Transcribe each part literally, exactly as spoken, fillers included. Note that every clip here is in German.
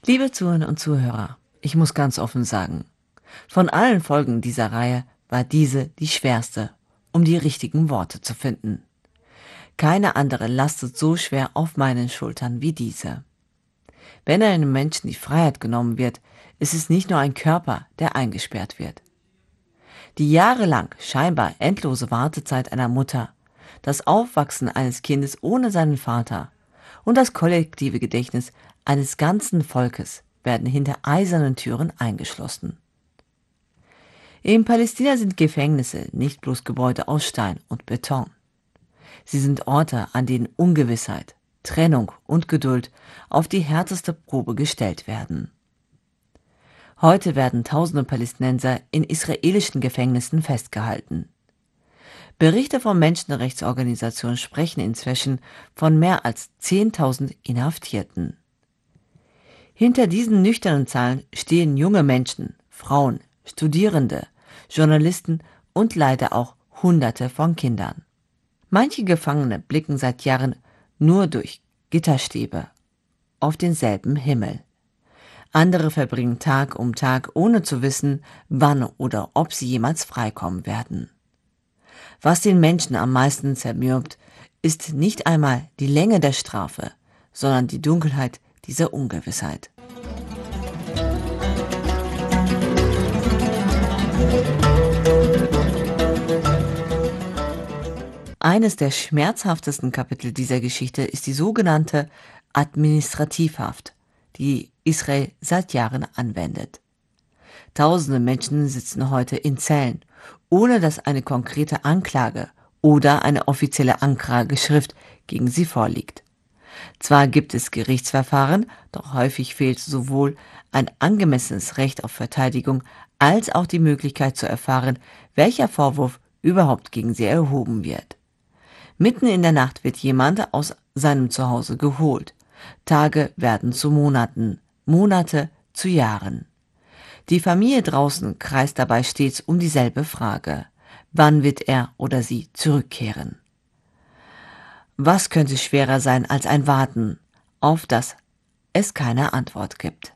Liebe Zuhörerinnen und Zuhörer, ich muss ganz offen sagen, von allen Folgen dieser Reihe war diese die schwerste, um die richtigen Worte zu finden. Keine andere lastet so schwer auf meinen Schultern wie diese. Wenn einem Menschen die Freiheit genommen wird, ist es nicht nur ein Körper, der eingesperrt wird. Die jahrelang scheinbar endlose Wartezeit einer Mutter, das Aufwachsen eines Kindes ohne seinen Vater und das kollektive Gedächtnis eines ganzen Volkes werden hinter eisernen Türen eingeschlossen. In Palästina sind Gefängnisse nicht bloß Gebäude aus Stein und Beton. Sie sind Orte, an denen Ungewissheit, Trennung und Geduld auf die härteste Probe gestellt werden. Heute werden tausende Palästinenser in israelischen Gefängnissen festgehalten. Berichte von Menschenrechtsorganisationen sprechen inzwischen von mehr als zehntausend Inhaftierten. Hinter diesen nüchternen Zahlen stehen junge Menschen, Frauen, Studierende, Journalisten und leider auch Hunderte von Kindern. Manche Gefangene blicken seit Jahren nur durch Gitterstäbe auf denselben Himmel. Andere verbringen Tag um Tag, ohne zu wissen, wann oder ob sie jemals freikommen werden. Was den Menschen am meisten zermürbt, ist nicht einmal die Länge der Strafe, sondern die Dunkelheit dieser Ungewissheit. Eines der schmerzhaftesten Kapitel dieser Geschichte ist die sogenannte Administrativhaft, die Israel seit Jahren anwendet. Tausende Menschen sitzen heute in Zellen, ohne dass eine konkrete Anklage oder eine offizielle Anklageschrift gegen sie vorliegt. Zwar gibt es Gerichtsverfahren, doch häufig fehlt sowohl ein angemessenes Recht auf Verteidigung als auch die Möglichkeit zu erfahren, welcher Vorwurf überhaupt gegen sie erhoben wird. Mitten in der Nacht wird jemand aus seinem Zuhause geholt. Tage werden zu Monaten, Monate zu Jahren. Die Familie draußen kreist dabei stets um dieselbe Frage: Wann wird er oder sie zurückkehren? Was könnte schwerer sein als ein Warten, auf das es keine Antwort gibt?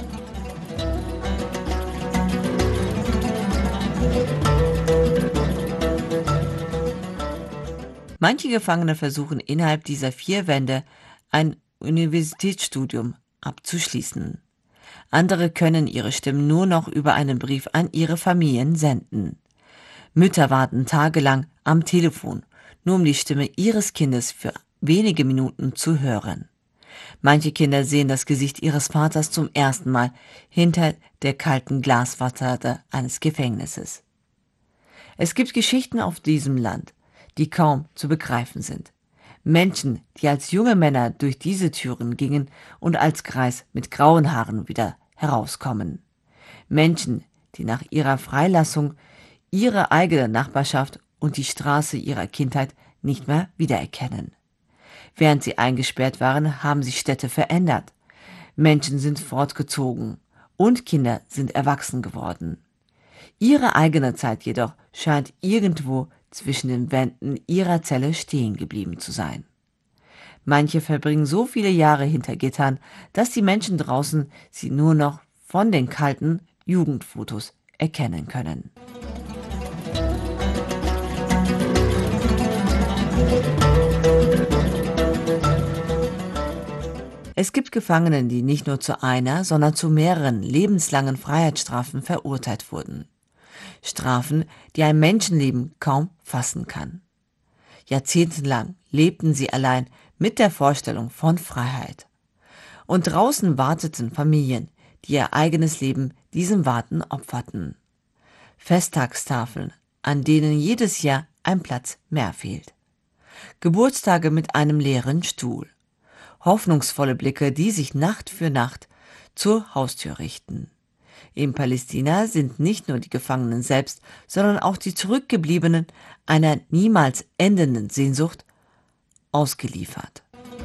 Manche Gefangene versuchen innerhalb dieser vier Wände ein Universitätsstudium abzuschließen. Andere können ihre Stimmen nur noch über einen Brief an ihre Familien senden. Mütter warten tagelang am Telefon, nur um die Stimme ihres Kindes für wenige Minuten zu hören. Manche Kinder sehen das Gesicht ihres Vaters zum ersten Mal hinter der kalten Glasfassade eines Gefängnisses. Es gibt Geschichten auf diesem Land, die kaum zu begreifen sind. Menschen, die als junge Männer durch diese Türen gingen und als Greis mit grauen Haaren wieder herauskommen. Menschen, die nach ihrer Freilassung ihre eigene Nachbarschaft und die Straße ihrer Kindheit nicht mehr wiedererkennen. Während sie eingesperrt waren, haben sich Städte verändert. Menschen sind fortgezogen und Kinder sind erwachsen geworden. Ihre eigene Zeit jedoch scheint irgendwo zwischen den Wänden ihrer Zelle stehen geblieben zu sein. Manche verbringen so viele Jahre hinter Gittern, dass die Menschen draußen sie nur noch von den kalten Jugendfotos erkennen können. Es gibt Gefangene, die nicht nur zu einer, sondern zu mehreren lebenslangen Freiheitsstrafen verurteilt wurden. Strafen, die ein Menschenleben kaum fassen kann. Jahrzehntelang lebten sie allein mit der Vorstellung von Freiheit. Und draußen warteten Familien, die ihr eigenes Leben diesem Warten opferten. Festtagstafeln, an denen jedes Jahr ein Platz mehr fehlt. Geburtstage mit einem leeren Stuhl. Hoffnungsvolle Blicke, die sich Nacht für Nacht zur Haustür richten. In Palästina sind nicht nur die Gefangenen selbst, sondern auch die Zurückgebliebenen einer niemals endenden Sehnsucht ausgeliefert.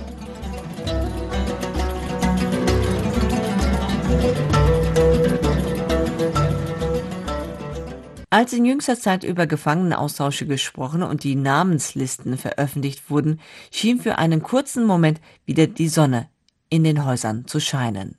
Als in jüngster Zeit über Gefangenenaustausche gesprochen und die Namenslisten veröffentlicht wurden, schien für einen kurzen Moment wieder die Sonne in den Häusern zu scheinen.